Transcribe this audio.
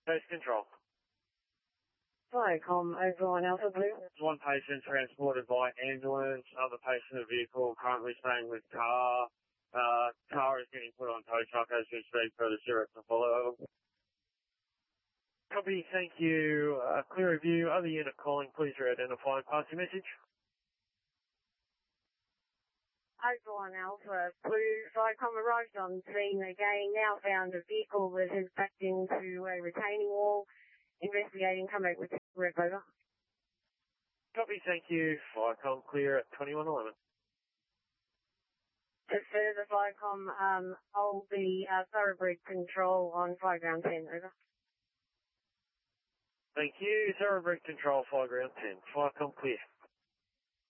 Base control. Viacom, over on Alpha Blue. One patient transported by ambulance, other patient in vehicle currently staying with car. Car is getting put on tow truck as we speak for the sheriff to follow. Copy, thank you. Clear review. Other unit calling, please re-identify and pass your message. Over on Alpha Blue, Viacom arrived on scene again, now found a vehicle that has backed into a retaining wall. Investigating, come back with rep over. Copy, thank you. Viacom clear at 2111. To further Viacom, hold the thoroughbred control on Fly Ground 10, over. Thank you. Thoroughbred control, Fly Ground 10. Viacom clear.